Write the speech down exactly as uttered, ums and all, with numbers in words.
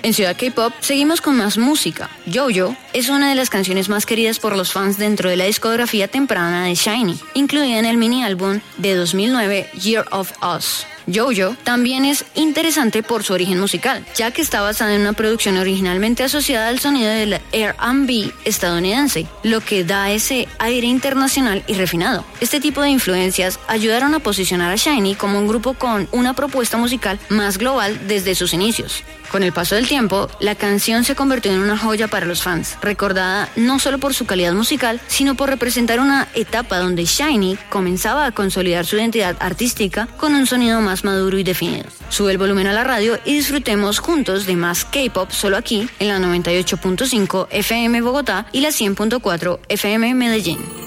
En Ciudad K-Pop seguimos con más música. Yo-Yo es una de las canciones más queridas por los fans dentro de la discografía temprana de SHINee, incluida en el mini álbum de dos mil nueve Year of Us. Yo-Yo también es interesante por su origen musical, ya que está basada en una producción originalmente asociada al sonido del R and B estadounidense, lo que da ese aire internacional y refinado. Este tipo de influencias ayudaron a posicionar a SHINee como un grupo con una propuesta musical más global desde sus inicios. Con el paso del tiempo, la canción se convirtió en una joya para los fans, recordada no solo por su calidad musical, sino por representar una etapa donde SHINee comenzaba a consolidar su identidad artística con un sonido más maduro y definido. Sube el volumen a la radio y disfrutemos juntos de más K-Pop solo aquí en la noventa y ocho punto cinco F M Bogotá y la cien punto cuatro F M Medellín.